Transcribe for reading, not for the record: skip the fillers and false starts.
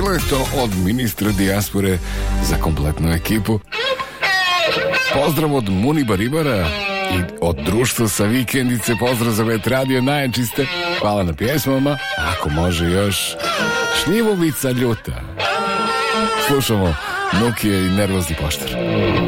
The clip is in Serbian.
Ovo je to od ministra dijaspore za kompletnu ekipu. Pozdrav od Muniba Ribara i od društva sa vikendice. Pozdrav za Vet Radio Najčiste. Hvala na pjesmama. Ako može još Šljivovica ljuta. Slušamo Nukije i Nervozni poštar.